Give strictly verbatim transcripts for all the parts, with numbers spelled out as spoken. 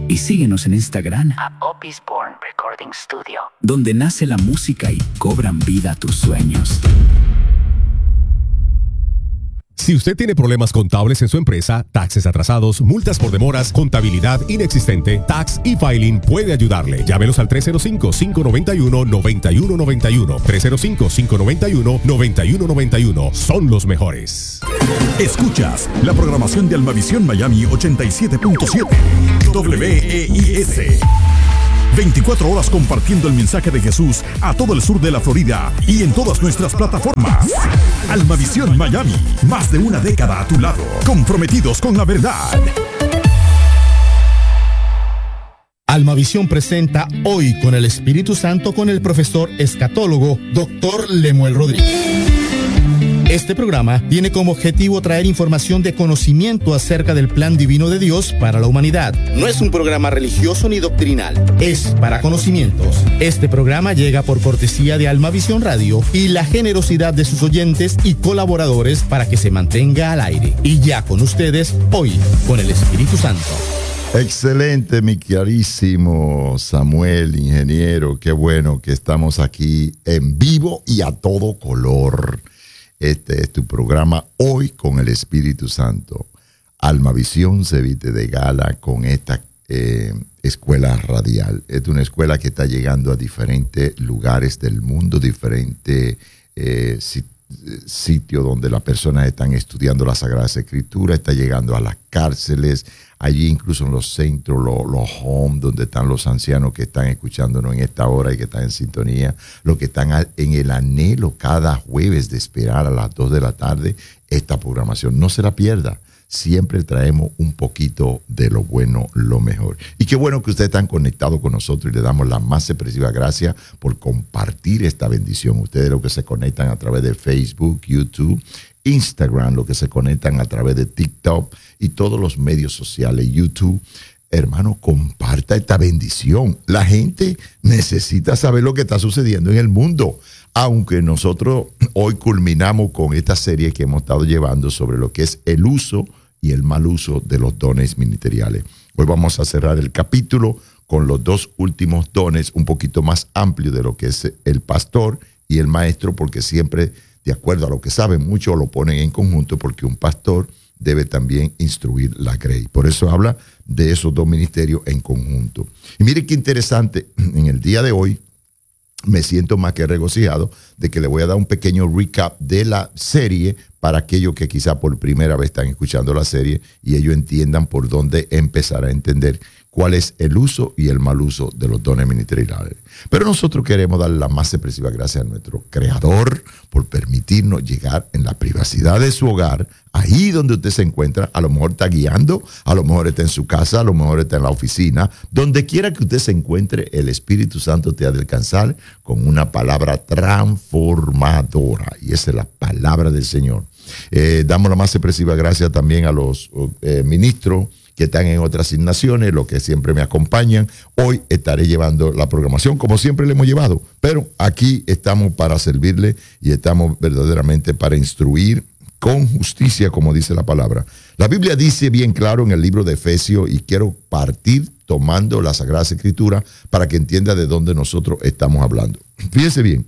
Y síguenos en Instagram a Opus Born Recording Studio, donde nace la música y cobran vida tus sueños. Si usted tiene problemas contables en su empresa, taxes atrasados, multas por demoras, contabilidad inexistente, Tax e-Filing puede ayudarle. Llámelos al tres cero cinco, cinco nueve uno, nueve uno nueve uno. tres cero cinco, cinco nueve uno, nueve uno nueve uno. Son los mejores. Escuchas la programación de Almavisión Miami ochenta y siete punto siete W E I S. veinticuatro horas compartiendo el mensaje de Jesús a todo el sur de la Florida y en todas nuestras plataformas. Almavisión Miami, más de una década a tu lado, comprometidos con la verdad. Almavisión presenta Hoy con el Espíritu Santo con el profesor escatólogo doctor Lemuel Rodríguez. Este programa tiene como objetivo traer información de conocimiento acerca del plan divino de Dios para la humanidad. No es un programa religioso ni doctrinal, es para conocimientos. Este programa llega por cortesía de Almavisión Radio y la generosidad de sus oyentes y colaboradores para que se mantenga al aire. Y ya con ustedes, Hoy con el Espíritu Santo. Excelente, mi carísimo Samuel, ingeniero. Qué bueno que estamos aquí en vivo y a todo color. Este es tu programa Hoy con el Espíritu Santo. Almavisión se viste de gala con esta eh, escuela radial. Es una escuela que está llegando a diferentes lugares del mundo, diferentes eh, sitios donde las personas están estudiando las Sagradas Escrituras, está llegando a las cárceles, allí incluso en los centros, los, los homes, donde están los ancianos que están escuchándonos en esta hora y que están en sintonía, los que están en el anhelo cada jueves de esperar a las dos de la tarde esta programación. No se la pierda. Siempre traemos un poquito de lo bueno, lo mejor. Y qué bueno que ustedes están conectados con nosotros y le damos la más expresiva gracias por compartir esta bendición. Ustedes los que se conectan a través de Facebook, YouTube, Instagram, los que se conectan a través de TikTok y todos los medios sociales, YouTube. Hermano, comparta esta bendición. La gente necesita saber lo que está sucediendo en el mundo. Aunque nosotros hoy culminamos con esta serie que hemos estado llevando sobre lo que es el uso y el mal uso de los dones ministeriales. Hoy vamos a cerrar el capítulo con los dos últimos dones, un poquito más amplio de lo que es el pastor y el maestro, porque siempre, de acuerdo a lo que saben, muchos lo ponen en conjunto, porque un pastor debe también instruir la grey. Por eso habla de esos dos ministerios en conjunto. Y mire qué interesante, en el día de hoy, me siento más que regocijado de que le voy a dar un pequeño recap de la serie para aquellos que quizá por primera vez están escuchando la serie y ellos entiendan por dónde empezar a entender cuál es el uso y el mal uso de los dones ministeriales. Pero nosotros queremos darle la más expresiva gracias a nuestro Creador por permitirnos llegar en la privacidad de su hogar, ahí donde usted se encuentra. A lo mejor está guiando, a lo mejor está en su casa, a lo mejor está en la oficina. Donde quiera que usted se encuentre, el Espíritu Santo te ha de alcanzar con una palabra transformadora. Y esa es la palabra del Señor. Eh, damos la más expresiva gracias también a los eh, ministros que están en otras asignaciones, los que siempre me acompañan. Hoy estaré llevando la programación como siempre le hemos llevado, pero aquí estamos para servirle y estamos verdaderamente para instruir con justicia, como dice la palabra. La Biblia dice bien claro en el libro de Efesios, y quiero partir tomando la Sagrada Escritura para que entienda de dónde nosotros estamos hablando. Fíjese bien.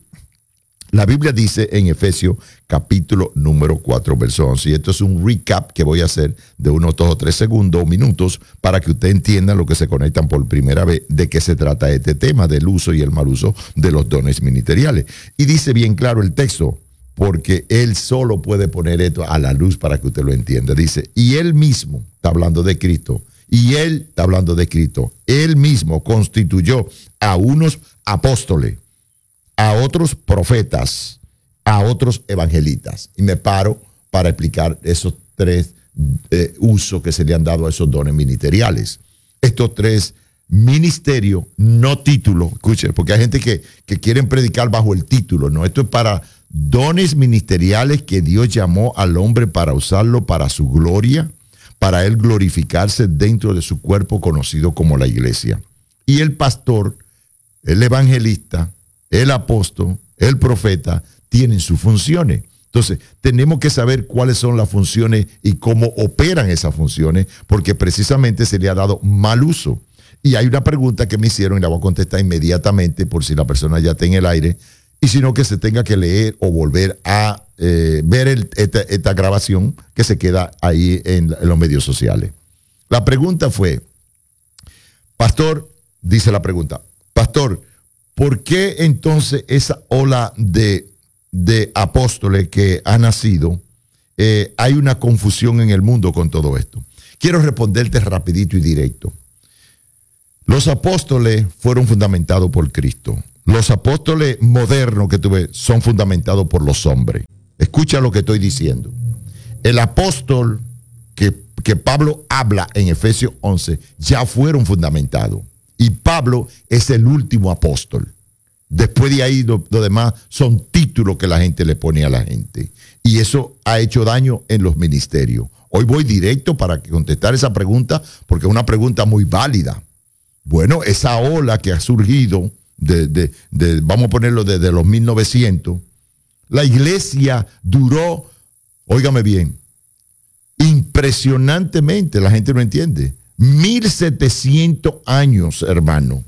La Biblia dice en Efesios capítulo número cuatro, verso once, y esto es un recap que voy a hacer de unos dos o tres segundos o minutos para que usted entienda lo que se conectan por primera vez, de qué se trata este tema del uso y el mal uso de los dones ministeriales. Y dice bien claro el texto, porque él solo puede poner esto a la luz para que usted lo entienda. Dice, y él mismo, está hablando de Cristo, y él está hablando de Cristo, él mismo constituyó a unos apóstoles, a otros profetas, a otros evangelistas. Y me paro para explicar esos tres eh, usos que se le han dado a esos dones ministeriales. Estos tres ministerios, no título, escuchen, porque hay gente que, que quieren predicar bajo el título. No, esto es para dones ministeriales que Dios llamó al hombre para usarlo para su gloria, para él glorificarse dentro de su cuerpo conocido como la iglesia. Y el pastor, el evangelista, el apóstol, el profeta, tienen sus funciones. Entonces, tenemos que saber cuáles son las funciones y cómo operan esas funciones, porque precisamente se le ha dado mal uso. Y hay una pregunta que me hicieron y la voy a contestar inmediatamente por si la persona ya está en el aire, y si no que se tenga que leer o volver a eh, ver el, esta, esta grabación que se queda ahí en, en los medios sociales. La pregunta fue, pastor, dice la pregunta, pastor, ¿por qué entonces esa ola de, de apóstoles que ha nacido, eh, hay una confusión en el mundo con todo esto? Quiero responderte rapidito y directo. Los apóstoles fueron fundamentados por Cristo. Los apóstoles modernos que tuve son fundamentados por los hombres. Escucha lo que estoy diciendo. El apóstol que, que Pablo habla en Efesios once ya fueron fundamentados. Y Pablo es el último apóstol. Después de ahí lo, lo demás son títulos que la gente le pone a la gente. Y eso ha hecho daño en los ministerios. Hoy voy directo para contestar esa pregunta porque es una pregunta muy válida. Bueno, esa ola que ha surgido, de, de, de, vamos a ponerlo desde los mil novecientos, la iglesia duró, óigame bien, impresionantemente, la gente no entiende, mil setecientos años, hermano.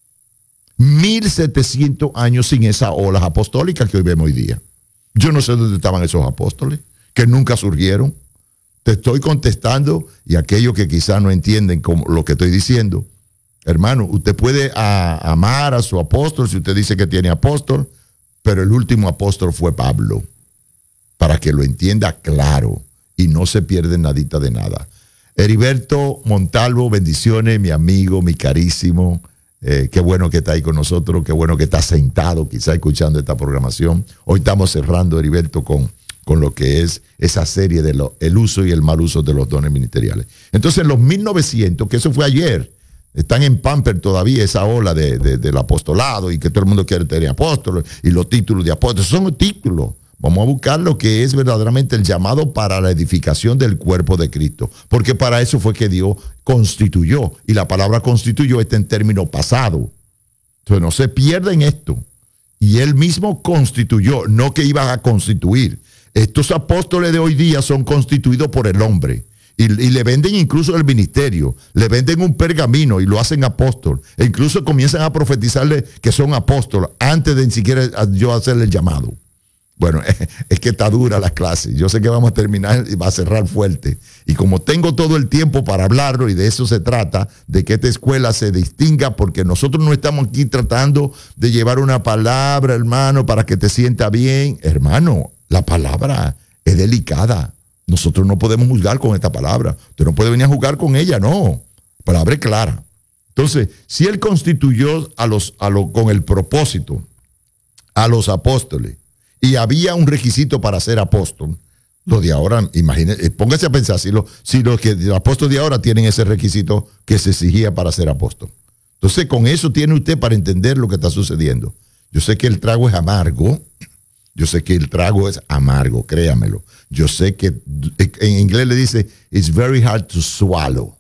mil setecientos años sin esa ola apostólica que hoy vemos hoy día. Yo no sé dónde estaban esos apóstoles, que nunca surgieron. Te estoy contestando y aquellos que quizás no entienden como lo que estoy diciendo, hermano, usted puede a, amar a su apóstol si usted dice que tiene apóstol, pero el último apóstol fue Pablo, para que lo entienda claro y no se pierda nadita de nada. Heriberto Montalvo, bendiciones, mi amigo, mi carísimo. Eh, qué bueno que está ahí con nosotros, qué bueno que está sentado quizá escuchando esta programación. Hoy estamos cerrando, Heriberto, con, con lo que es esa serie de lo, el uso y el mal uso de los dones ministeriales. Entonces, en los mil novecientos, que eso fue ayer, están en Pamper todavía esa ola de, de, del apostolado y que todo el mundo quiere tener apóstoles y los títulos de apóstoles. Son títulos. Vamos a buscar lo que es verdaderamente el llamado para la edificación del cuerpo de Cristo. Porque para eso fue que Dios constituyó. Y la palabra constituyó está en término pasado. Entonces no se pierden esto. Y Él mismo constituyó, no que iban a constituir. Estos apóstoles de hoy día son constituidos por el hombre. Y, y le venden incluso el ministerio. Le venden un pergamino y lo hacen apóstol. E incluso comienzan a profetizarle que son apóstoles antes de ni siquiera yo hacerle el llamado. Bueno, es que está dura la clase. Yo sé que vamos a terminar y va a cerrar fuerte. Y como tengo todo el tiempo para hablarlo, y de eso se trata, de que esta escuela se distinga, porque nosotros no estamos aquí tratando de llevar una palabra, hermano, para que te sienta bien. Hermano, la palabra es delicada. Nosotros no podemos juzgar con esta palabra. Usted no puede venir a jugar con ella, no. La palabra es clara. Entonces, si Él constituyó a los, a lo, con el propósito a los apóstoles, y había un requisito para ser apóstol, lo de ahora, imagínese, póngase a pensar si los si lo que los apóstoles de ahora tienen ese requisito que se exigía para ser apóstol. Entonces, con eso tiene usted para entender lo que está sucediendo. Yo sé que el trago es amargo, yo sé que el trago es amargo, créamelo. Yo sé que en inglés le dice, it's very hard to swallow.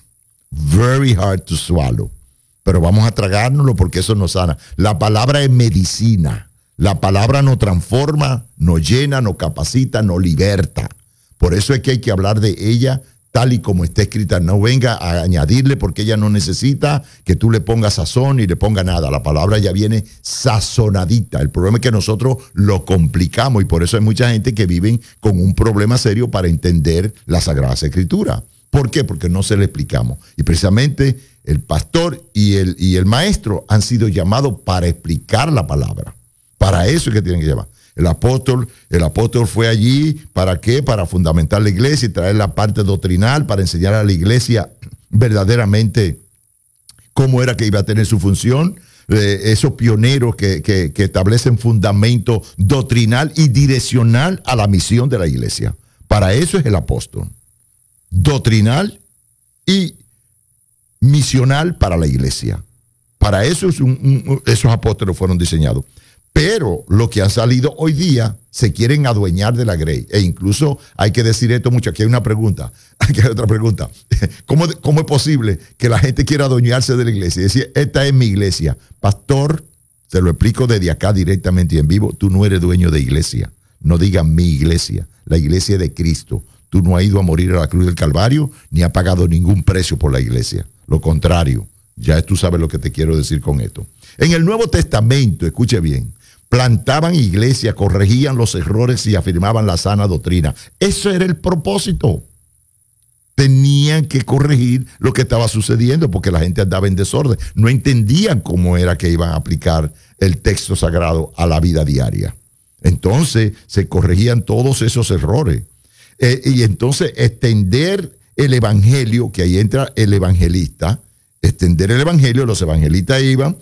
Very hard to swallow. Pero vamos a tragárnoslo porque eso nos sana. La palabra es medicina. La palabra nos transforma, nos llena, nos capacita, nos liberta. Por eso es que hay que hablar de ella tal y como está escrita. No venga a añadirle porque ella no necesita que tú le pongas sazón y le ponga nada. La palabra ya viene sazonadita. El problema es que nosotros lo complicamos y por eso hay mucha gente que vive con un problema serio para entender la Sagrada Escritura. ¿Por qué? Porque no se le explicamos. Y precisamente el pastor y el, y el maestro han sido llamados para explicar la palabra. Para eso es que tienen que llamar. El apóstol, el apóstol fue allí, ¿para qué? Para fundamentar la iglesia y traer la parte doctrinal, para enseñar a la iglesia verdaderamente cómo era que iba a tener su función. Eh, esos pioneros que, que, que establecen fundamento doctrinal y direccional a la misión de la iglesia. Para eso es el apóstol. Doctrinal y misional para la iglesia. Para eso es un, un, esos apóstoles fueron diseñados. Pero lo que han salido hoy día se quieren adueñar de la grey. E incluso hay que decir esto mucho. Aquí hay una pregunta. Aquí hay otra pregunta. ¿Cómo, cómo es posible que la gente quiera adueñarse de la iglesia y decir, esta es mi iglesia? Pastor, te lo explico desde acá directamente y en vivo. Tú no eres dueño de iglesia. No digas mi iglesia. La iglesia de Cristo. Tú no has ido a morir a la cruz del Calvario ni has pagado ningún precio por la iglesia. Lo contrario. Ya tú sabes lo que te quiero decir con esto. En el Nuevo Testamento, escuche bien, plantaban iglesias, corregían los errores y afirmaban la sana doctrina. Eso era el propósito. Tenían que corregir lo que estaba sucediendo porque la gente andaba en desorden. No entendían cómo era que iban a aplicar el texto sagrado a la vida diaria. Entonces se corregían todos esos errores. Eh, y entonces extender el evangelio, que ahí entra el evangelista, extender el evangelio, los evangelistas iban,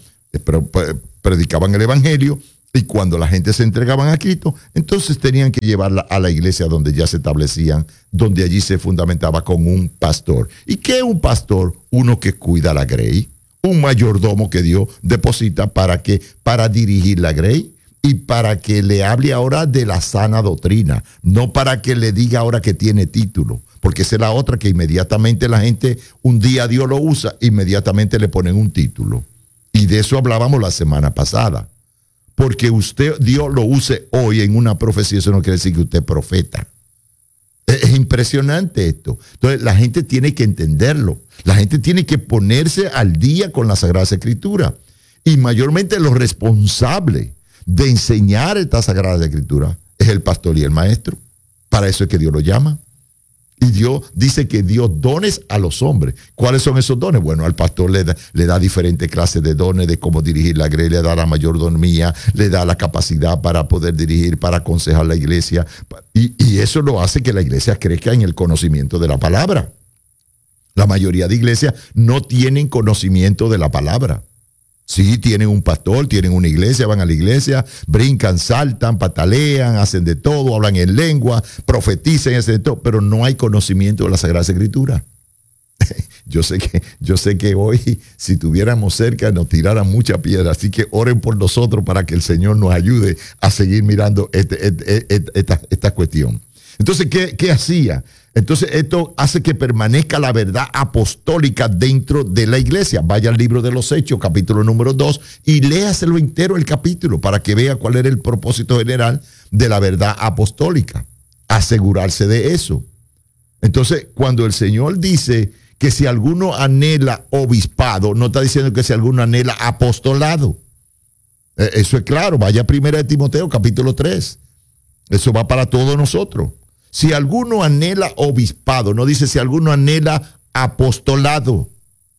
predicaban el evangelio, y cuando la gente se entregaban a Cristo, entonces tenían que llevarla a la iglesia donde ya se establecían, donde allí se fundamentaba con un pastor. ¿Y qué es un pastor? Uno que cuida la grey, un mayordomo que Dios deposita para que, para dirigir la grey y para que le hable ahora de la sana doctrina, no para que le diga ahora que tiene título, porque esa es la otra que inmediatamente la gente, un día Dios lo usa, inmediatamente le ponen un título. Y de eso hablábamos la semana pasada. Porque usted, Dios lo use hoy en una profecía, eso no quiere decir que usted es profeta. Es, es impresionante esto. Entonces, la gente tiene que entenderlo. La gente tiene que ponerse al día con la Sagrada Escritura. Y mayormente los responsables de enseñar esta Sagrada Escritura es el pastor y el maestro. Para eso es que Dios lo llama. Y Dios dice que Dios dones a los hombres. ¿Cuáles son esos dones? Bueno, al pastor le da, le da diferentes clases de dones de cómo dirigir la grey, le da la mayordomía, le da la capacidad para poder dirigir, para aconsejar la iglesia. Y, y eso lo hace que la iglesia crezca en el conocimiento de la palabra. La mayoría de iglesias no tienen conocimiento de la palabra. Sí, tienen un pastor, tienen una iglesia, van a la iglesia, brincan, saltan, patalean, hacen de todo, hablan en lengua, profetizan, hacen de todo, pero no hay conocimiento de la Sagrada Escritura. Yo sé que, yo sé que hoy, si tuviéramos cerca, nos tiraran mucha piedra, así que oren por nosotros para que el Señor nos ayude a seguir mirando este, este, este, esta, esta cuestión. Entonces, ¿qué, qué hacía? Entonces, esto hace que permanezca la verdad apostólica dentro de la iglesia. Vaya al libro de los Hechos, capítulo número dos, y léaselo entero el capítulo para que vea cuál era el propósito general de la verdad apostólica. Asegurarse de eso. Entonces, cuando el Señor dice que si alguno anhela obispado, no está diciendo que si alguno anhela apostolado. Eso es claro. Vaya a primera de Timoteo, capítulo tres. Eso va para todos nosotros. Si alguno anhela obispado, no dice si alguno anhela apostolado.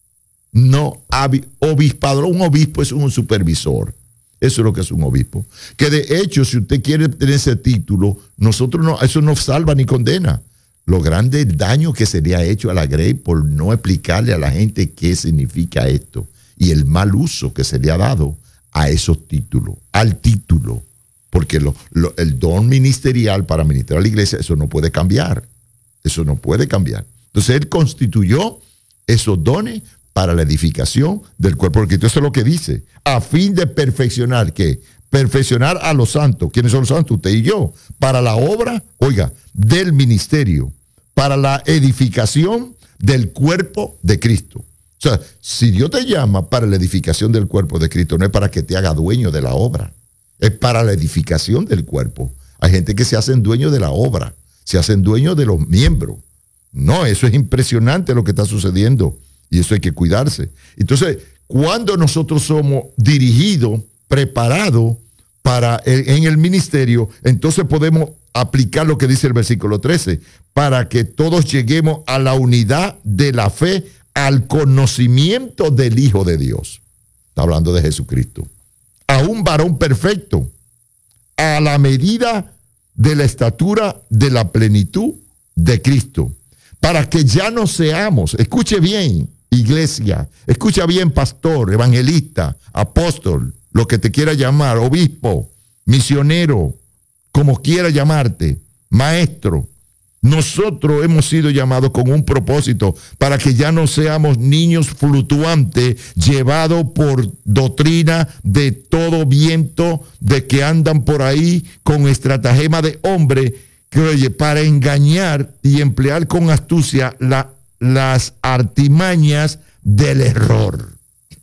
No, obispado. Un obispo es un supervisor. Eso es lo que es un obispo. Que de hecho, si usted quiere tener ese título, nosotros no, eso no salva ni condena. Lo grande daño que se le ha hecho a la grey por no explicarle a la gente qué significa esto. Y el mal uso que se le ha dado a esos títulos, al título. Porque lo, lo, el don ministerial para ministrar a la iglesia, eso no puede cambiar. Eso no puede cambiar. Entonces, él constituyó esos dones para la edificación del cuerpo de Cristo. Eso es lo que dice. A fin de perfeccionar, ¿qué? Perfeccionar a los santos. ¿Quiénes son los santos? Usted y yo. Para la obra, oiga, del ministerio. Para la edificación del cuerpo de Cristo. O sea, si Dios te llama para la edificación del cuerpo de Cristo, no es para que te haga dueño de la obra. Es para la edificación del cuerpo. Hay gente que se hacen dueños de la obra, se hacen dueños de los miembros. No, eso es impresionante lo que está sucediendo y eso hay que cuidarse. Entonces, cuando nosotros somos dirigidos, preparados para el, en el ministerio, entonces podemos aplicar lo que dice el versículo trece, para que todos lleguemos a la unidad de la fe, al conocimiento del Hijo de Dios. Está hablando de Jesucristo. A un varón perfecto, a la medida de la estatura de la plenitud de Cristo, para que ya no seamos, escuche bien, iglesia, escucha bien, pastor, evangelista, apóstol, lo que te quiera llamar, obispo, misionero, como quiera llamarte, maestro. Nosotros hemos sido llamados con un propósito para que ya no seamos niños fluctuantes llevados por doctrina de todo viento de que andan por ahí con estratagema de hombre que oye para engañar y emplear con astucia la, las artimañas del error.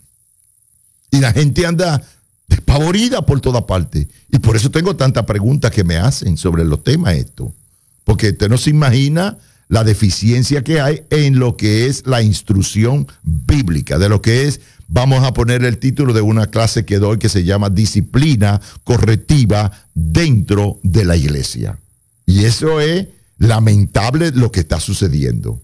Y la gente anda despavorida por toda parte. Y por eso tengo tantas preguntas que me hacen sobre los temas estos. Porque usted no se imagina la deficiencia que hay en lo que es la instrucción bíblica, de lo que es, vamos a poner el título de una clase que doy que se llama Disciplina Correctiva dentro de la iglesia. Y eso es lamentable lo que está sucediendo.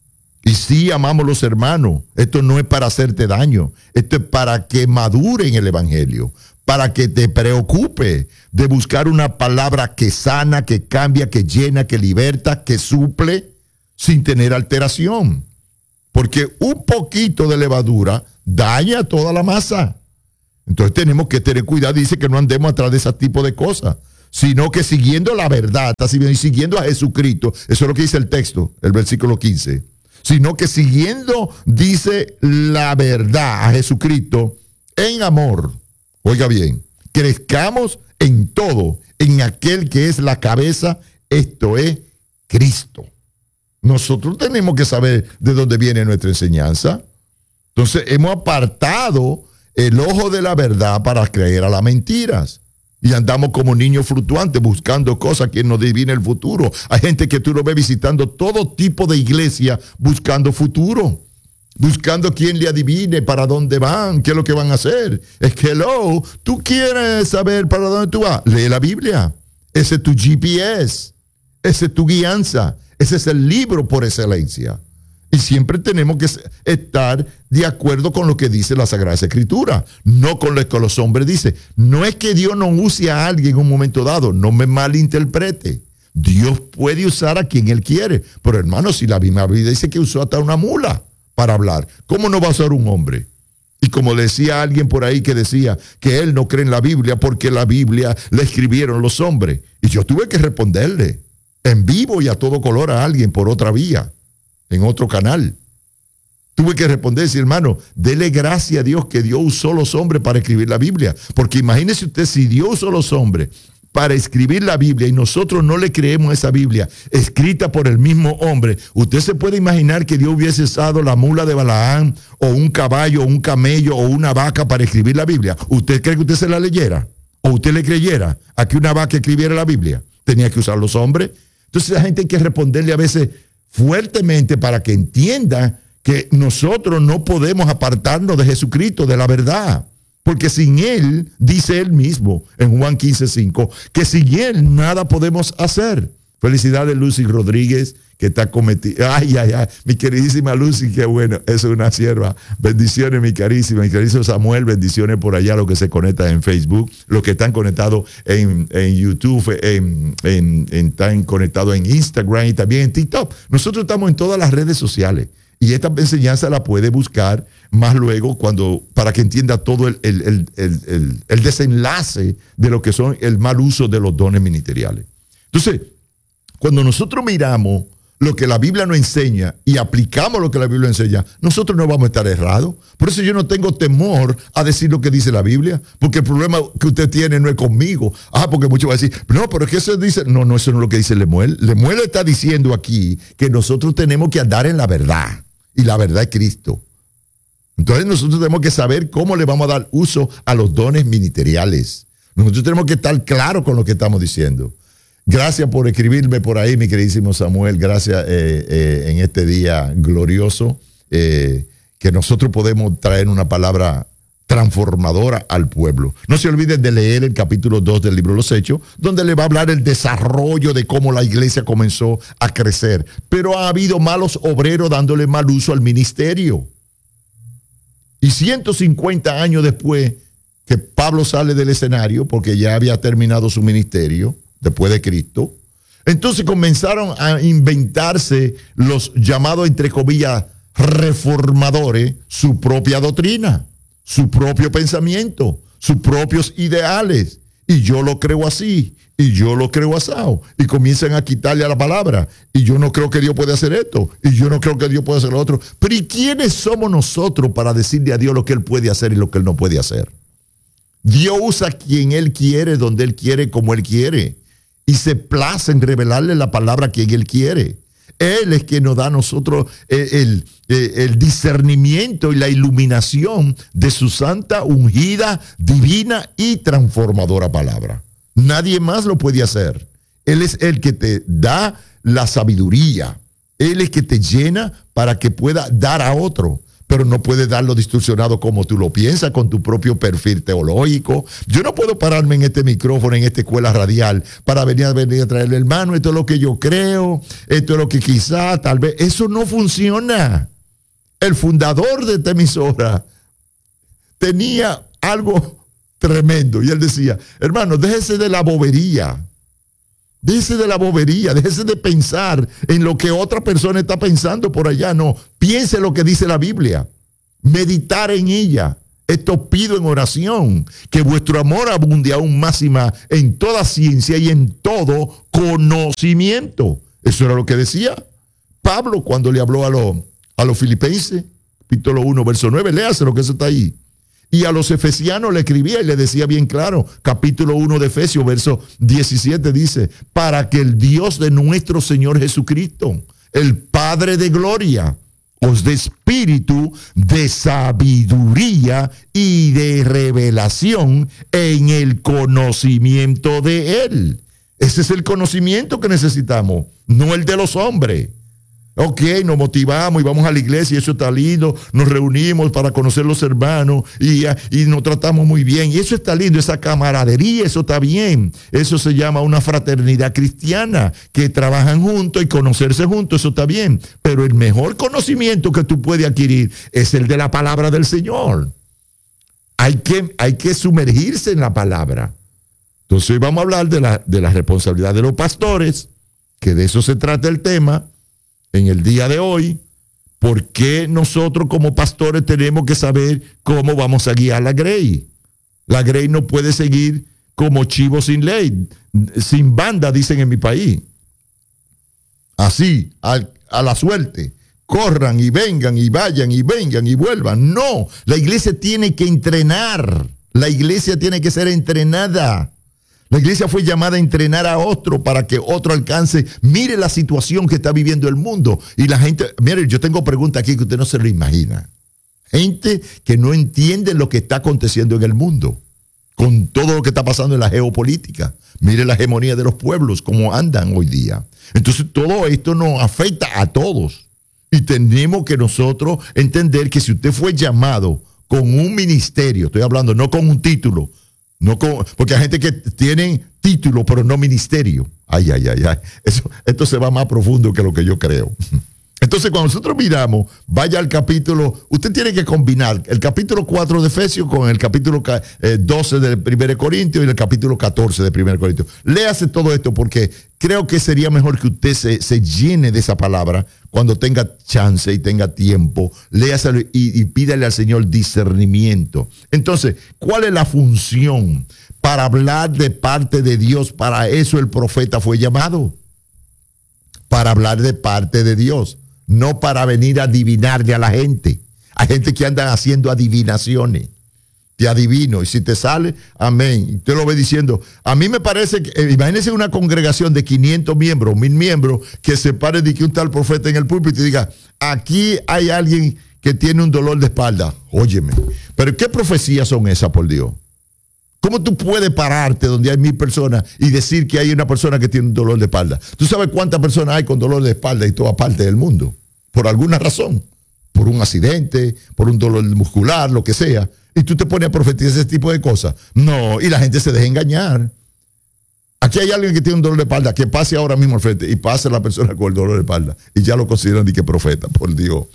Y sí, amamos los hermanos, esto no es para hacerte daño, esto es para que madure en el evangelio, para que te preocupe de buscar una palabra que sana, que cambia, que llena, que liberta, que suple, sin tener alteración. Porque un poquito de levadura daña toda la masa. Entonces tenemos que tener cuidado, dice que no andemos atrás de ese tipo de cosas, sino que siguiendo la verdad, y siguiendo a Jesucristo, eso es lo que dice el texto, el versículo quince, sino que siguiendo, dice, la verdad a Jesucristo en amor. Oiga bien, crezcamos en todo, en aquel que es la cabeza, esto es Cristo. Nosotros tenemos que saber de dónde viene nuestra enseñanza. Entonces hemos apartado el ojo de la verdad para creer a las mentiras. Y andamos como niños fluctuantes buscando cosas que nos adivinen el futuro. Hay gente que tú lo ves visitando todo tipo de iglesia buscando futuro. Buscando quien le adivine para dónde van, qué es lo que van a hacer. Es que, hello, tú quieres saber para dónde tú vas. Lee la Biblia. Ese es tu G P S. Ese es tu guianza. Ese es el libro por excelencia. Y siempre tenemos que estar de acuerdo con lo que dice la Sagrada Escritura, no con lo que los hombres dicen. No es que Dios no use a alguien en un momento dado, no me malinterprete. Dios puede usar a quien Él quiere. Pero hermano, si la Biblia dice que usó hasta una mula para hablar, ¿cómo no va a usar un hombre? Y como decía alguien por ahí que decía que él no cree en la Biblia porque la Biblia la escribieron los hombres. Y yo tuve que responderle en vivo y a todo color a alguien por otra vía, en otro canal. Tuve que responder, sí, hermano, dele gracias a Dios que Dios usó los hombres para escribir la Biblia. Porque imagínese usted, si Dios usó los hombres para escribir la Biblia y nosotros no le creemos a esa Biblia escrita por el mismo hombre, usted se puede imaginar que Dios hubiese usado la mula de Balaán o un caballo o un camello o una vaca para escribir la Biblia. ¿Usted cree que usted se la leyera? ¿O usted le creyera a que una vaca escribiera la Biblia? Tenía que usar los hombres. Entonces la gente hay que responderle a veces fuertemente para que entienda que nosotros no podemos apartarnos de Jesucristo, de la verdad. Porque sin Él, dice Él mismo en Juan quince cinco, que sin Él nada podemos hacer. Felicidades, Lucy Rodríguez, que está cometida. Ay, ay, ay, mi queridísima Lucy, qué bueno, eso es una sierva. Bendiciones, mi carísima, mi carísimo Samuel, bendiciones por allá, los que se conectan en Facebook, los que están conectados en, en YouTube, en, en, en, están conectados en Instagram y también en TikTok. Nosotros estamos en todas las redes sociales. Y esta enseñanza la puede buscar más luego cuando, para que entienda todo el, el, el, el, el, el desenlace de lo que son el mal uso de los dones ministeriales. Entonces, cuando nosotros miramos lo que la Biblia nos enseña y aplicamos lo que la Biblia enseña, nosotros no vamos a estar errados. Por eso yo no tengo temor a decir lo que dice la Biblia, porque el problema que usted tiene no es conmigo. Ah, porque muchos van a decir, no, pero es que eso dice, no, no, eso no es lo que dice Lemuel. Lemuel está diciendo aquí que nosotros tenemos que andar en la verdad. Y la verdad es Cristo. Entonces nosotros tenemos que saber cómo le vamos a dar uso a los dones ministeriales. Nosotros tenemos que estar claros con lo que estamos diciendo. Gracias por escribirme por ahí, mi queridísimo Samuel. Gracias eh, eh, en este día glorioso eh, que nosotros podemos traer una palabra transformadora al pueblo. No se olviden de leer el capítulo dos del libro de los Hechos, donde le va a hablar el desarrollo de cómo la iglesia comenzó a crecer. Pero ha habido malos obreros dándole mal uso al ministerio. Y ciento cincuenta años después que Pablo sale del escenario, porque ya había terminado su ministerio, después de Cristo, entonces comenzaron a inventarse los llamados, entre comillas, reformadores, su propia doctrina, su propio pensamiento, sus propios ideales. Y yo lo creo así, y yo lo creo asado. Y comienzan a quitarle a la palabra. Y yo no creo que Dios puede hacer esto. Y yo no creo que Dios puede hacer lo otro. Pero ¿y quiénes somos nosotros para decirle a Dios lo que Él puede hacer y lo que Él no puede hacer? Dios usa a quien Él quiere, donde Él quiere, como Él quiere. Y se place en revelarle la palabra a quien Él quiere. Él es quien nos da a nosotros el, el, el discernimiento y la iluminación de su santa, ungida, divina y transformadora palabra. Nadie más lo puede hacer. Él es el que te da la sabiduría, Él es que te llena para que pueda dar a otro. Pero no puedes darlo distorsionado como tú lo piensas, con tu propio perfil teológico. Yo no puedo pararme en este micrófono, en esta escuela radial, para venir a, venir a traerle, hermano, esto es lo que yo creo, esto es lo que quizá, tal vez. Eso no funciona. El fundador de esta emisora tenía algo tremendo y él decía, hermano, déjese de la bobería. Déjese de la bobería, déjese de pensar en lo que otra persona está pensando por allá. No, piense lo que dice la Biblia. Meditar en ella. Esto pido en oración, que vuestro amor abunde aún más y más en toda ciencia y en todo conocimiento. Eso era lo que decía Pablo cuando le habló a los a los filipenses, capítulo uno, verso nueve. Léase lo que eso está ahí. Y a los efesianos le escribía y le decía bien claro, capítulo uno de Efesios, verso diecisiete dice, para que el Dios de nuestro Señor Jesucristo, el Padre de gloria, os dé espíritu de sabiduría y de revelación en el conocimiento de Él. Ese es el conocimiento que necesitamos, no el de los hombres. Ok, nos motivamos y vamos a la iglesia y eso está lindo, nos reunimos para conocer los hermanos y, y nos tratamos muy bien y eso está lindo, esa camaradería, eso está bien, eso se llama una fraternidad cristiana, que trabajan juntos y conocerse juntos, eso está bien, pero el mejor conocimiento que tú puedes adquirir es el de la palabra del Señor. Hay que, hay que sumergirse en la palabra. Entonces hoy vamos a hablar de la, de la responsabilidad de los pastores, que de eso se trata el tema. En el día de hoy, ¿por qué nosotros como pastores tenemos que saber cómo vamos a guiar la grey? La grey no puede seguir como chivo sin ley, sin banda, dicen en mi país. Así, a, a la suerte. Corran y vengan y vayan y vengan y vuelvan. No, la iglesia tiene que entrenar. La iglesia tiene que ser entrenada. La iglesia fue llamada a entrenar a otro para que otro alcance. Mire la situación que está viviendo el mundo. Y la gente, mire, yo tengo preguntas aquí que usted no se lo imagina. Gente que no entiende lo que está aconteciendo en el mundo, con todo lo que está pasando en la geopolítica. Mire la hegemonía de los pueblos, cómo andan hoy día. Entonces todo esto nos afecta a todos. Y tenemos que nosotros entender que si usted fue llamado con un ministerio, estoy hablando no con un título, no con, porque hay gente que tiene título pero no ministerio. Ay, ay, ay, ay. Eso, esto se va más profundo que lo que yo creo. Entonces, cuando nosotros miramos, vaya al capítulo, usted tiene que combinar el capítulo cuatro de Efesios con el capítulo doce de primera Corintios y el capítulo catorce de primera Corintios. Léase todo esto porque creo que sería mejor que usted se, se llene de esa palabra cuando tenga chance y tenga tiempo. Léaselo y, y pídale al Señor discernimiento. Entonces, ¿cuál es la función? Para hablar de parte de Dios. Para eso el profeta fue llamado. Para hablar de parte de Dios. No para venir a adivinarle a la gente. Hay gente que anda haciendo adivinaciones. Te adivino. Y si te sale, amén. Y usted lo ve diciendo. A mí me parece que, eh, imagínese una congregación de quinientos miembros, mil miembros, que se pare de que un tal profeta en el púlpito y diga, aquí hay alguien que tiene un dolor de espalda. Óyeme. Pero ¿qué profecías son esas, por Dios? ¿Cómo tú puedes pararte donde hay mil personas y decir que hay una persona que tiene un dolor de espalda? ¿Tú sabes cuántas personas hay con dolor de espalda en toda parte del mundo? Por alguna razón. Por un accidente, por un dolor muscular, lo que sea. Y tú te pones a profetizar ese tipo de cosas. No, y la gente se deja engañar. Aquí hay alguien que tiene un dolor de espalda, que pase ahora mismo al frente y pase la persona con el dolor de espalda. Y ya lo consideran de que profeta, por Dios.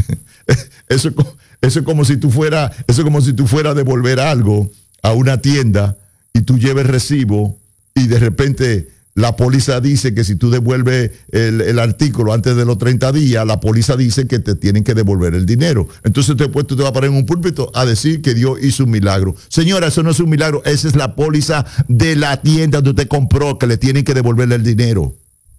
Eso, eso es como si tú fueras, eso es como si tú fueras a devolver algo a una tienda y tú lleves recibo y de repente la póliza dice que si tú devuelves el, el artículo antes de los treinta días, la póliza dice que te tienen que devolver el dinero. Entonces después tú te vas a parar en un púlpito a decir que Dios hizo un milagro. Señora, eso no es un milagro, esa es la póliza de la tienda donde usted compró, que le tienen que devolverle el dinero.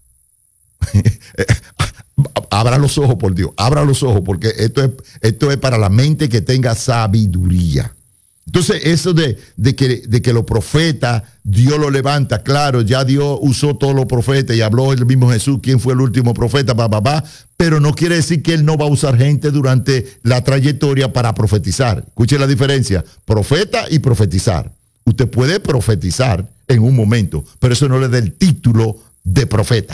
Abra los ojos, por Dios, abra los ojos, porque esto es, esto es para la mente que tenga sabiduría. Entonces, eso de, de, que, de que los profetas, Dios lo levanta, claro, ya Dios usó todos los profetas y habló el mismo Jesús, quién fue el último profeta, pa, pa, pa, pero no quiere decir que Él no va a usar gente durante la trayectoria para profetizar. Escuche la diferencia, profeta y profetizar. Usted puede profetizar en un momento, pero eso no le da el título de profeta.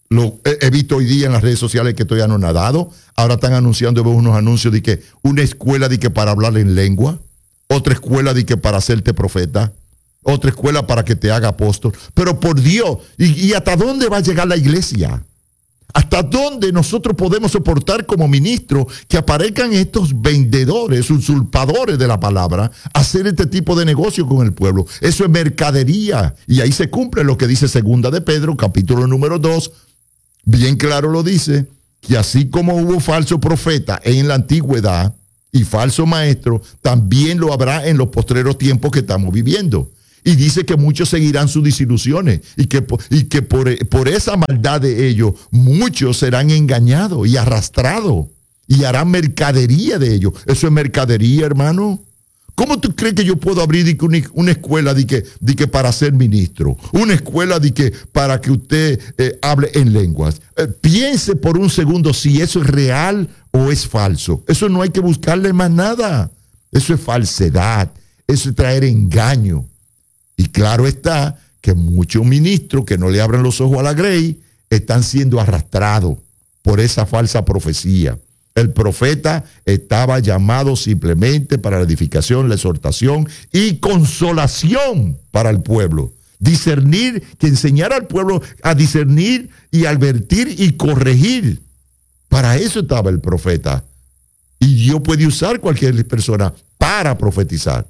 Lo he, he visto hoy día en las redes sociales que estoy anonadado. Ahora están anunciando veo unos anuncios de que una escuela de que para hablar en lengua, otra escuela de que para hacerte profeta, otra escuela para que te haga apóstol. Pero por Dios, ¿y, y hasta dónde va a llegar la iglesia? ¿Hasta dónde nosotros podemos soportar como ministros que aparezcan estos vendedores, usurpadores de la palabra, hacer este tipo de negocio con el pueblo? Eso es mercadería. Y ahí se cumple lo que dice Segunda de Pedro, capítulo número dos. Bien claro lo dice, que así como hubo falso profeta en la antigüedad y falso maestro, también lo habrá en los postreros tiempos que estamos viviendo. Y dice que muchos seguirán sus desilusiones y que, y que por, por esa maldad de ellos, muchos serán engañados y arrastrados y harán mercadería de ellos. Eso es mercadería, hermano. ¿Cómo tú crees que yo puedo abrir una, una escuela de que, de que para ser ministro? Una escuela de que para que usted eh, hable en lenguas. Eh, piense por un segundo si eso es real o es falso. Eso no hay que buscarle más nada. Eso es falsedad. Eso es traer engaño. Y claro está que muchos ministros que no le abren los ojos a la grey están siendo arrastrados por esa falsa profecía. El profeta estaba llamado simplemente para la edificación, la exhortación y consolación para el pueblo. Discernir, que enseñar al pueblo a discernir y advertir y corregir. Para eso estaba el profeta. Y Dios puede usar cualquier persona para profetizar.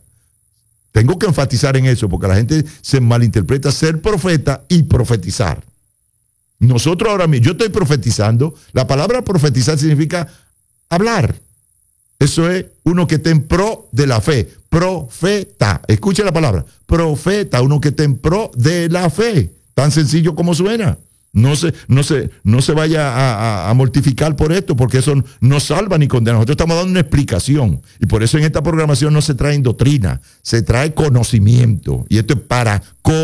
Tengo que enfatizar en eso porque la gente se malinterpreta ser profeta y profetizar. Nosotros ahora mismo, yo estoy profetizando. La palabra profetizar significa hablar. Eso es uno que está en pro de la fe. Profeta. Escuche la palabra. Profeta, uno que está en pro de la fe. Tan sencillo como suena. No se, no se, no se vaya a, a, a mortificar por esto, porque eso no salva ni condena. Nosotros estamos dando una explicación. Y por eso en esta programación no se trae doctrina, se trae conocimiento. Y esto es para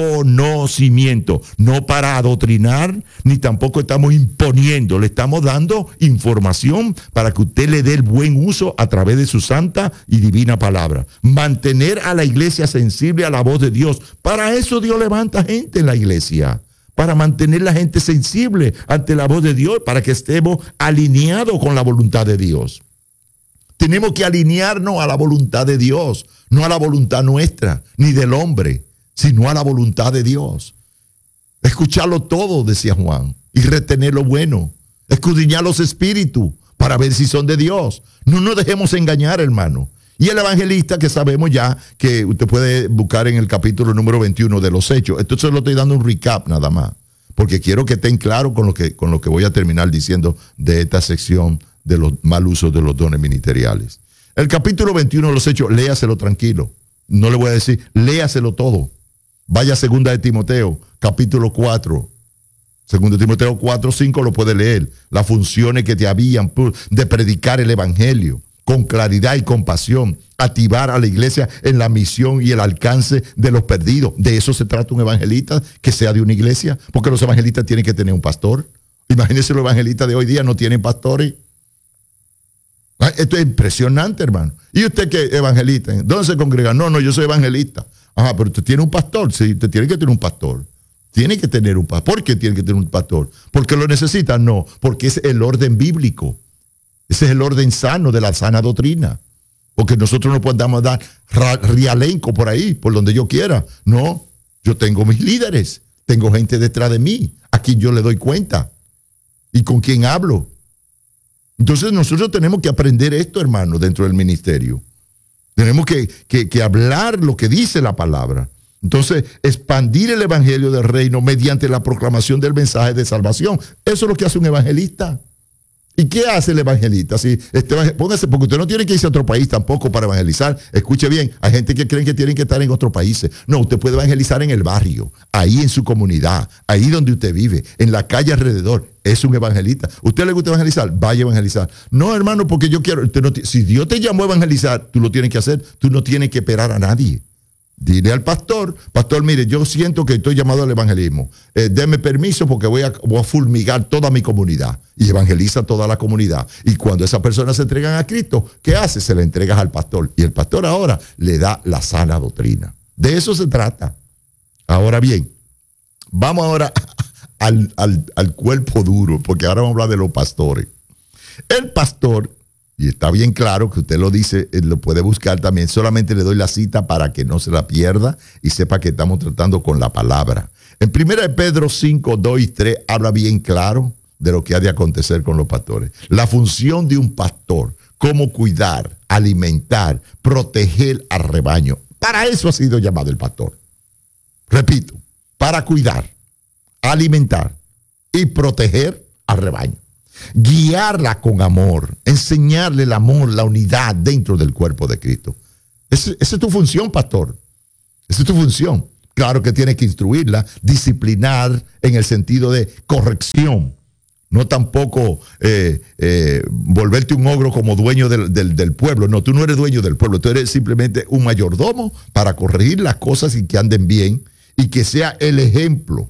conocimiento, no para adoctrinar, ni tampoco estamos imponiendo. Le estamos dando información para que usted le dé el buen uso a través de su santa y divina palabra. Mantener a la iglesia sensible a la voz de Dios. Para eso Dios levanta gente en la iglesia. Para mantener la gente sensible ante la voz de Dios, para que estemos alineados con la voluntad de Dios. Tenemos que alinearnos a la voluntad de Dios, no a la voluntad nuestra, ni del hombre, sino a la voluntad de Dios. Escucharlo todo, decía Juan, y retener lo bueno. Escudriñar los espíritus para ver si son de Dios. No nos dejemos engañar, hermano. Y el evangelista, que sabemos ya que usted puede buscar en el capítulo número veintiuno de los Hechos. Entonces lo estoy dando un recap nada más, porque quiero que estén claros con lo que, con lo que voy a terminar diciendo de esta sección de los mal usos de los dones ministeriales. El capítulo veintiuno de los Hechos, léaselo tranquilo. No le voy a decir, léaselo todo. Vaya a segunda de Timoteo, capítulo cuatro. Segunda de Timoteo cuatro, cinco lo puede leer. Las funciones que te habían de predicar el evangelio con claridad y compasión, activar a la iglesia en la misión y el alcance de los perdidos. De eso se trata un evangelista, que sea de una iglesia, porque los evangelistas tienen que tener un pastor. Imagínense, los evangelistas de hoy día no tienen pastores. Esto es impresionante, hermano. ¿Y usted qué evangelista? ¿Dónde se congrega? No, no, yo soy evangelista. Ajá, pero usted tiene un pastor. Sí, usted tiene que tener un pastor. Tiene que tener un pastor. ¿Por qué tiene que tener un pastor? ¿Porque lo necesita? No, porque es el orden bíblico. Ese es el orden sano de la sana doctrina. Porque nosotros no podemos dar rialenco por ahí, por donde yo quiera. No, yo tengo mis líderes, tengo gente detrás de mí, a quien yo le doy cuenta y con quien hablo. Entonces nosotros tenemos que aprender esto, hermano, dentro del ministerio. Tenemos que, que, que hablar lo que dice la palabra. Entonces, expandir el evangelio del reino mediante la proclamación del mensaje de salvación. Eso es lo que hace un evangelista. ¿Y qué hace el evangelista? Si este, póngase, porque usted no tiene que irse a otro país tampoco para evangelizar. Escuche bien, hay gente que creen que tienen que estar en otros países. No, usted puede evangelizar en el barrio, ahí en su comunidad, ahí donde usted vive, en la calle alrededor. Es un evangelista. ¿Usted le gusta evangelizar? Vaya a evangelizar. No, hermano, porque yo quiero. Usted no, si Dios te llamó a evangelizar, tú lo tienes que hacer. Tú no tienes que esperar a nadie. Dile al pastor, pastor, mire, yo siento que estoy llamado al evangelismo. Eh, deme permiso porque voy a, voy a fulmigar toda mi comunidad. Y evangeliza toda la comunidad. Y cuando esas personas se entregan a Cristo, ¿qué hace? Se la entregas al pastor. Y el pastor ahora le da la sana doctrina. De eso se trata. Ahora bien, vamos ahora al, al, al cuerpo duro, porque ahora vamos a hablar de los pastores. El pastor, y está bien claro que usted lo dice, lo puede buscar también, solamente le doy la cita para que no se la pierda y sepa que estamos tratando con la palabra. En primera de Pedro cinco, dos y tres habla bien claro de lo que ha de acontecer con los pastores. La función de un pastor, cómo cuidar, alimentar, proteger al rebaño. Para eso ha sido llamado el pastor. Repito, para cuidar, alimentar y proteger al rebaño. Guiarla con amor, enseñarle el amor, la unidad dentro del cuerpo de Cristo. Esa, esa es tu función, pastor. Esa es tu función. Claro que tienes que instruirla, disciplinar en el sentido de corrección. No tampoco eh, eh, volverte un ogro como dueño del, del, del pueblo. No, tú no eres dueño del pueblo. Tú eres simplemente un mayordomo para corregir las cosas y que anden bien y que sea el ejemplo.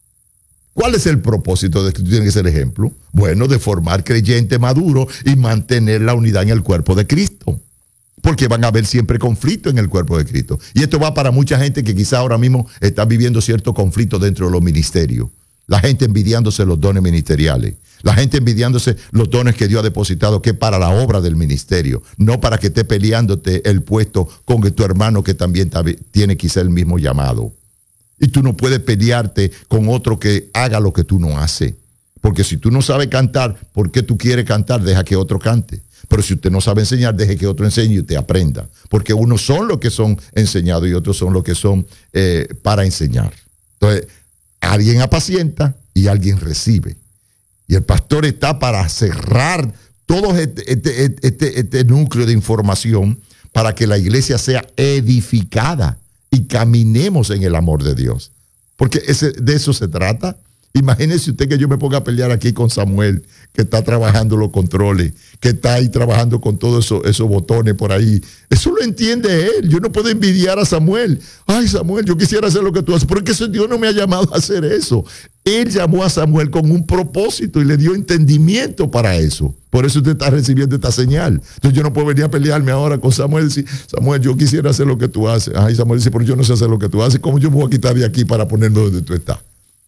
¿Cuál es el propósito de que tú tienes que ser ejemplo? Bueno, de formar creyente maduro y mantener la unidad en el cuerpo de Cristo. Porque van a haber siempre conflictos en el cuerpo de Cristo. Y esto va para mucha gente que quizá ahora mismo está viviendo cierto conflicto dentro de los ministerios. La gente envidiándose los dones ministeriales. La gente envidiándose los dones que Dios ha depositado, que es para la obra del ministerio. No para que esté peleándote el puesto con tu hermano que también tiene quizá el mismo llamado. Y tú no puedes pelearte con otro que haga lo que tú no haces. Porque si tú no sabes cantar, ¿por qué tú quieres cantar? Deja que otro cante. Pero si usted no sabe enseñar, deje que otro enseñe y usted aprenda. Porque unos son los que son enseñados y otros son los que son eh, para enseñar. Entonces, alguien apacienta y alguien recibe. Y el pastor está para cerrar todo este, este, este, este núcleo de información para que la iglesia sea edificada y caminemos en el amor de Dios. Porque ese, de eso se trata. Imagínese usted que yo me ponga a pelear aquí con Samuel, que está trabajando los controles, que está ahí trabajando con todos eso, esos botones por ahí. Eso lo entiende él. Yo no puedo envidiar a Samuel. Ay, Samuel, yo quisiera hacer lo que tú haces. Porque eso, Dios no me ha llamado a hacer eso. Él llamó a Samuel con un propósito y le dio entendimiento para eso. Por eso usted está recibiendo esta señal. Entonces yo no puedo venir a pelearme ahora con Samuel y decir, Samuel, yo quisiera hacer lo que tú haces. Ay, Samuel dice, pero yo no sé hacer lo que tú haces. ¿Cómo yo me voy a quitar de aquí para ponerme donde tú estás?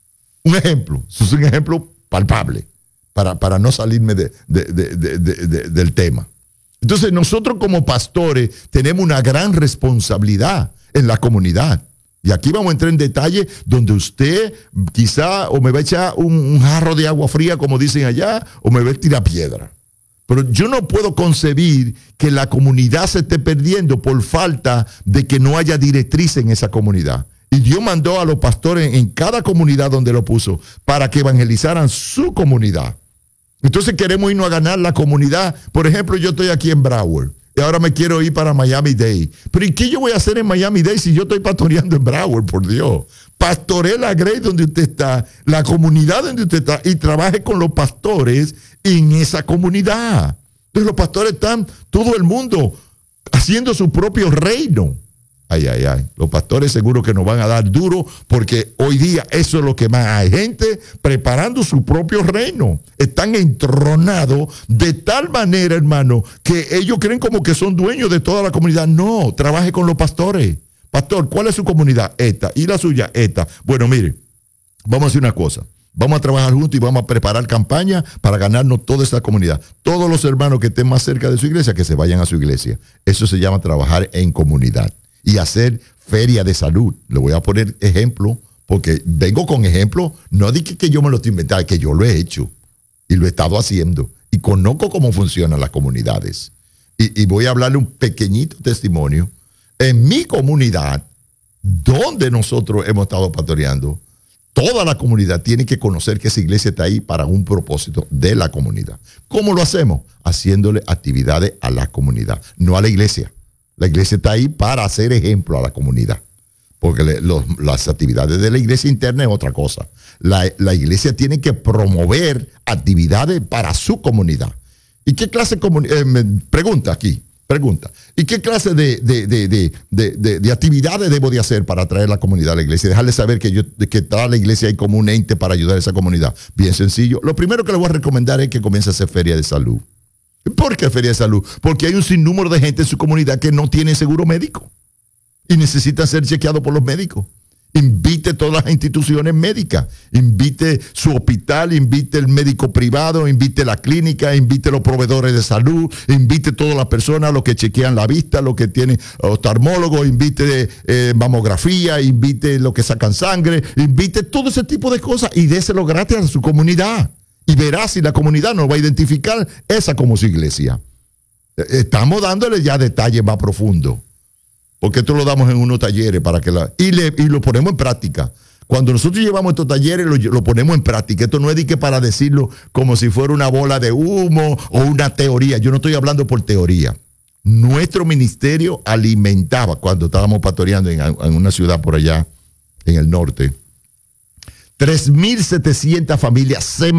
Un ejemplo, eso es un ejemplo palpable para, para no salirme de, de, de, de, de, de, del tema. Entonces nosotros como pastores tenemos una gran responsabilidad en la comunidad. Y aquí vamos a entrar en detalle donde usted quizá o me va a echar un, un jarro de agua fría, como dicen allá, o me va a tirar piedra. Pero yo no puedo concebir que la comunidad se esté perdiendo por falta de que no haya directriz en esa comunidad. Y Dios mandó a los pastores en cada comunidad donde lo puso para que evangelizaran su comunidad. Entonces queremos irnos a ganar la comunidad. Por ejemplo, yo estoy aquí en Broward y ahora me quiero ir para Miami-Dade. Pero ¿y qué yo voy a hacer en Miami-Dade si yo estoy pastoreando en Broward, por Dios? Pastoree la Grace donde usted está, la comunidad donde usted está y trabaje con los pastores en esa comunidad. Entonces los pastores están, todo el mundo, haciendo su propio reino. Ay, ay, ay. Los pastores seguro que nos van a dar duro porque hoy día eso es lo que más hay. Gente preparando su propio reino. Están entronados de tal manera, hermano, que ellos creen como que son dueños de toda la comunidad. No, trabaje con los pastores. Pastor, ¿cuál es su comunidad? Esta. ¿Y la suya? Esta. Bueno, mire, vamos a hacer una cosa. Vamos a trabajar juntos y vamos a preparar campaña para ganarnos toda esta comunidad. Todos los hermanos que estén más cerca de su iglesia, que se vayan a su iglesia. Eso se llama trabajar en comunidad. Y hacer feria de salud. Le voy a poner ejemplo, porque vengo con ejemplo, no de que, que yo me lo estoy inventando, que yo lo he hecho y lo he estado haciendo. Y conozco cómo funcionan las comunidades. Y, y voy a hablarle un pequeñito testimonio. En mi comunidad, donde nosotros hemos estado pastoreando, toda la comunidad tiene que conocer que esa iglesia está ahí para un propósito de la comunidad. ¿Cómo lo hacemos? Haciéndole actividades a la comunidad, no a la iglesia. La iglesia está ahí para hacer ejemplo a la comunidad. Porque le, los, las actividades de la iglesia interna es otra cosa. La, la iglesia tiene que promover actividades para su comunidad. ¿Y qué clase de comunidad? Eh, me pregunta aquí, pregunta. ¿Y qué clase de, de, de, de, de, de, de actividades debo de hacer para atraer la comunidad a la iglesia? Dejarle saber que, yo, que está la iglesia ahí como un ente para ayudar a esa comunidad. Bien sencillo. Lo primero que le voy a recomendar es que comience a hacer feria de salud. ¿Por qué feria de salud? Porque hay un sinnúmero de gente en su comunidad que no tiene seguro médico y necesitan ser chequeados por los médicos. Invite todas las instituciones médicas, invite su hospital, invite el médico privado, invite la clínica, invite los proveedores de salud, invite todas las personas, los que chequean la vista, los que tienen oftalmólogos, invite eh, mamografía, invite los que sacan sangre, invite todo ese tipo de cosas y déselo gratis a su comunidad. Y verá si la comunidad nos va a identificar esa como su iglesia. Estamos dándole ya detalles más profundos. Porque esto lo damos en unos talleres para que la, y, le, y lo ponemos en práctica. Cuando nosotros llevamos estos talleres, lo, lo ponemos en práctica. Esto no es de que para decirlo como si fuera una bola de humo o una teoría. Yo no estoy hablando por teoría. Nuestro ministerio alimentaba, cuando estábamos pastoreando en, en una ciudad por allá, en el norte, tres mil setecientas familias